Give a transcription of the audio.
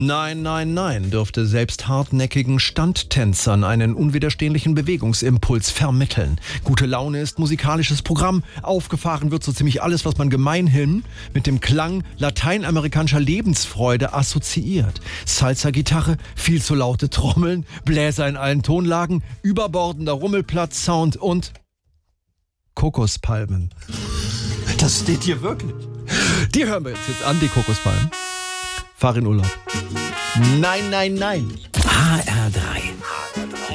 Nein, nein, nein, dürfte selbst hartnäckigen Standtänzern einen unwiderstehlichen Bewegungsimpuls vermitteln. Gute Laune ist musikalisches Programm. Aufgefahren wird so ziemlich alles, was man gemeinhin mit dem Klang lateinamerikanischer Lebensfreude assoziiert. Salsa-Gitarre, viel zu laute Trommeln, Bläser in allen Tonlagen, überbordender Rummelplatz-Sound und Kokospalmen. Das steht hier wirklich. Die hören wir jetzt an, die Kokospalmen. Fahr in Urlaub. Nein, nein, nein. HR3